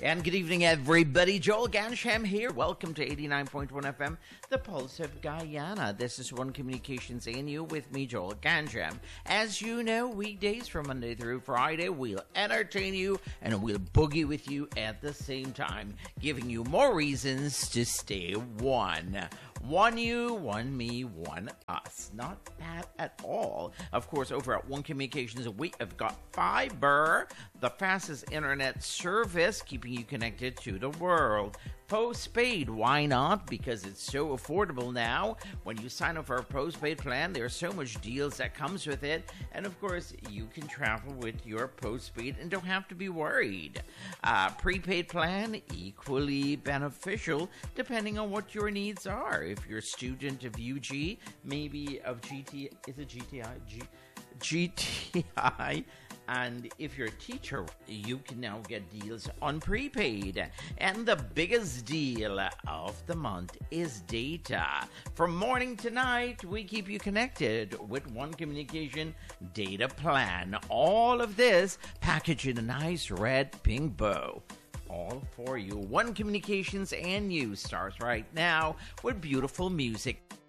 And good evening, everybody. Joel Gansham here. Welcome to 89.1 FM, the Pulse of Guyana. This is One Communications ANU with me, Joel Gansham. As you know, weekdays from Monday through Friday, we'll entertain you and we'll boogie with you at the same time, giving you more reasons to stay one. One you, one me, one us. Not bad at all. Of course, over at One Communications, we have got fiber, the fastest internet service, keeping you connected to the world. Postpaid, why not? Because it's so affordable now. When you sign up for a postpaid plan, there's so much deals that comes with it. And of course, you can travel with your postpaid and don't have to be worried. Prepaid plan, equally beneficial depending on what your needs are. If you're a student of UG, maybe of GT, is it GTI? GTI. And if you're a teacher, you can now get deals on prepaid. And the biggest deal of the month is data. From morning to night, we keep you connected with One Communication data plan. All of this packaged in a nice red pink bow. All for you. One Communications ANU starts right now with beautiful music.